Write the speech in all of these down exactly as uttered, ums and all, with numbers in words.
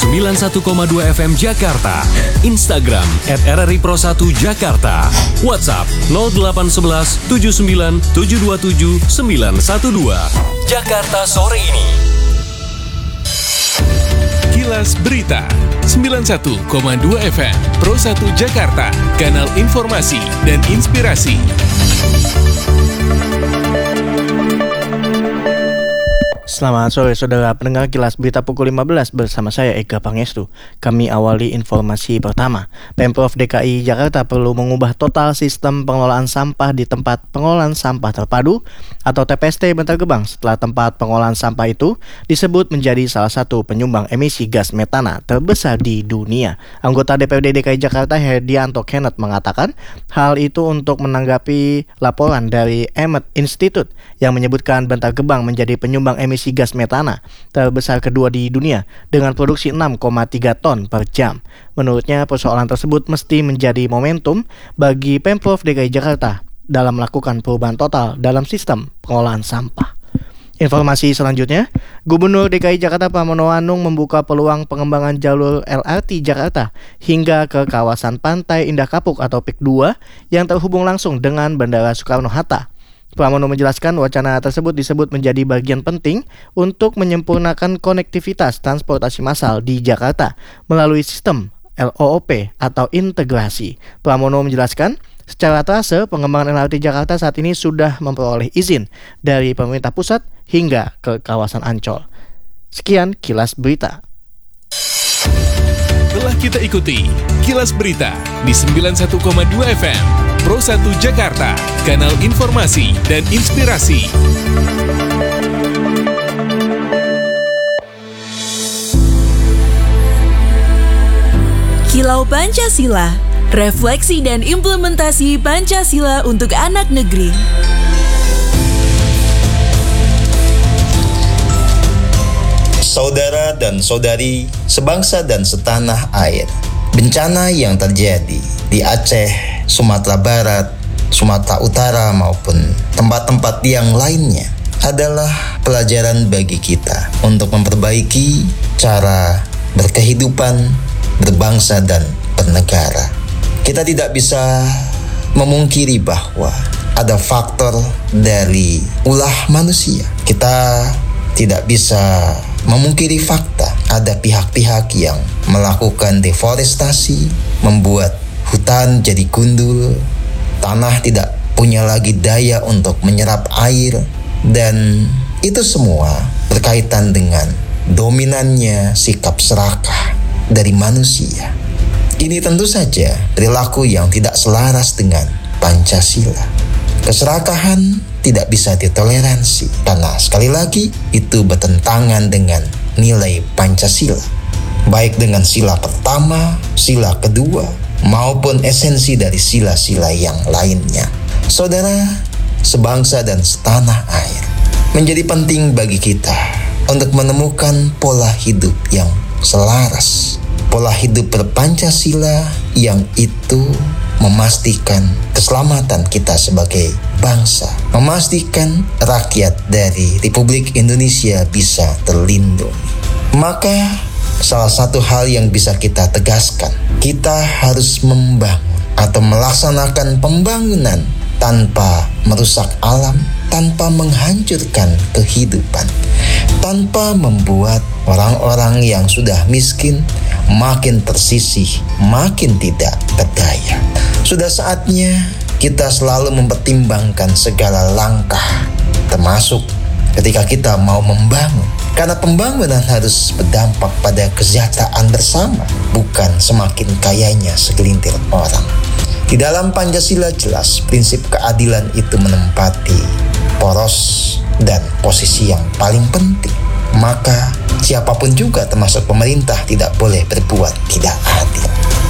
sembilan puluh satu koma dua F M Jakarta, Instagram at R R I Pro satu Jakarta, WhatsApp nol delapan satu satu tujuh sembilan tujuh dua tujuh sembilan satu dua. Jakarta sore ini. Kilas Berita sembilan puluh satu koma dua F M Pro satu Jakarta, kanal informasi dan inspirasi. Selamat sore saudara pendengar Kilas Berita pukul lima belas bersama saya Eka Pangestu. Kami awali informasi pertama. Pemprov D K I Jakarta perlu mengubah total sistem pengelolaan sampah di tempat pengolahan sampah terpadu atau T P S T Bantar Gebang setelah tempat pengolahan sampah itu disebut menjadi salah satu penyumbang emisi gas metana terbesar di dunia. Anggota D P R D D K I Jakarta Herdianto Kenneth mengatakan hal itu untuk menanggapi laporan dari Emmet Institute yang menyebutkan Bantar Gebang menjadi penyumbang emisi gas metana terbesar kedua di dunia dengan produksi enam koma tiga ton per jam. Menurutnya persoalan tersebut mesti menjadi momentum bagi Pemprov D K I Jakarta dalam melakukan perubahan total dalam sistem pengolahan sampah. Informasi selanjutnya, Gubernur D K I Jakarta Pramono Anung membuka peluang pengembangan jalur L R T Jakarta hingga ke kawasan Pantai Indah Kapuk atau P I K dua yang terhubung langsung dengan Bandara Soekarno-Hatta. Pramono menjelaskan wacana tersebut disebut menjadi bagian penting untuk menyempurnakan konektivitas transportasi massal di Jakarta melalui sistem L O O P atau integrasi. Pramono menjelaskan secara terasa pengembangan L R T Jakarta saat ini sudah memperoleh izin dari pemerintah pusat hingga ke kawasan Ancol. Sekian Kilas Berita. Telah kita ikuti Kilas Berita di sembilan puluh satu koma dua F M Pro satu Jakarta, kanal informasi dan inspirasi. Kilau Pancasila, refleksi dan implementasi Pancasila untuk anak negeri. Saudara dan saudari, sebangsa dan setanah air, bencana yang terjadi di Aceh, Sumatera Barat, Sumatera Utara maupun tempat-tempat yang lainnya adalah pelajaran bagi kita untuk memperbaiki cara berkehidupan, berbangsa dan bernegara. Kita tidak bisa memungkiri bahwa ada faktor dari ulah manusia. Kita tidak bisa memungkiri fakta ada pihak-pihak yang melakukan deforestasi, membuat hutan jadi gundul, tanah tidak punya lagi daya untuk menyerap air, dan itu semua berkaitan dengan dominannya sikap serakah dari manusia. Ini tentu saja perilaku yang tidak selaras dengan Pancasila. Keserakahan tidak bisa ditoleransi karena sekali lagi itu bertentangan dengan nilai Pancasila, baik dengan sila pertama, sila kedua, maupun esensi dari sila-sila yang lainnya. Saudara, sebangsa dan setanah air, menjadi penting bagi kita untuk menemukan pola hidup yang selaras, pola hidup berpancasila yang itu memastikan keselamatan kita sebagai bangsa, memastikan rakyat dari Republik Indonesia bisa terlindungi. Maka salah satu hal yang bisa kita tegaskan, kita harus membangun atau melaksanakan pembangunan tanpa merusak alam, tanpa menghancurkan kehidupan, tanpa membuat orang-orang yang sudah miskin makin tersisih, makin tidak berdaya. Sudah saatnya kita selalu mempertimbangkan segala langkah, termasuk ketika kita mau membangun. Karena pembangunan harus berdampak pada kesejahteraan bersama, bukan semakin kayanya segelintir orang. Di dalam Pancasila jelas prinsip keadilan itu menempati poros dan posisi yang paling penting. Maka siapapun juga termasuk pemerintah tidak boleh berbuat tidak adil.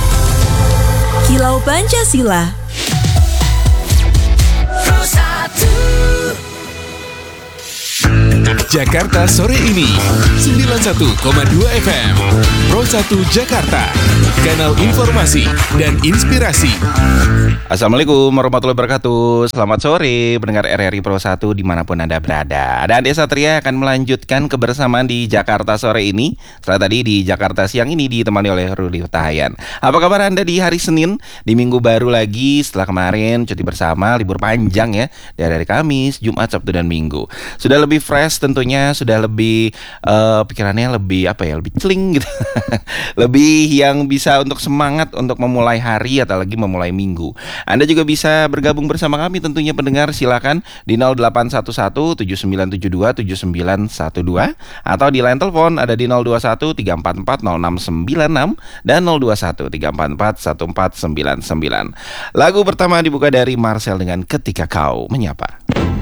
Kilau Pancasila. Pro satu. Jakarta sore ini sembilan puluh satu koma dua F M Pro satu Jakarta, kanal informasi dan inspirasi. Assalamualaikum warahmatullahi wabarakatuh. Selamat sore pendengar R R I Pro satu dimanapun Anda berada. Dan Andi Satria akan melanjutkan kebersamaan di Jakarta sore ini. Setelah tadi di Jakarta siang ini ditemani oleh Ruli Utahayan. Apa kabar Anda di hari Senin, di minggu baru lagi setelah kemarin cuti bersama, libur panjang ya, dari hari Kamis, Jumat, Sabtu dan Minggu. Sudah lebih fresh tentunya, sudah lebih uh, pikirannya lebih apa ya, lebih celing gitu. Lebih yang bisa untuk semangat untuk memulai hari atau lagi memulai minggu. Anda juga bisa bergabung bersama kami tentunya pendengar, silakan di nol delapan satu satu tujuh sembilan tujuh dua tujuh sembilan satu dua atau di line telepon ada di nol dua satu tiga empat empat nol enam sembilan enam dan nol dua satu tiga empat empat satu empat sembilan sembilan. Lagu pertama dibuka dari Marcel dengan Ketika Kau Menyapa.